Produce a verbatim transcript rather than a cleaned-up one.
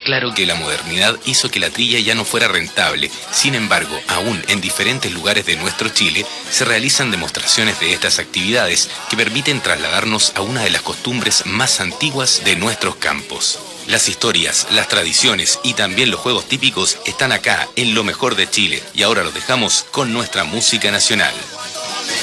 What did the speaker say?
claro que la modernidad hizo que la trilla ya no fuera rentable. Sin embargo, aún en diferentes lugares de nuestro Chile se realizan demostraciones de estas actividades que permiten trasladarnos a una de las costumbres más antiguas de nuestros campos. Las historias, las tradiciones y también los juegos típicos están acá en lo mejor de Chile, y ahora los dejamos con nuestra música nacional.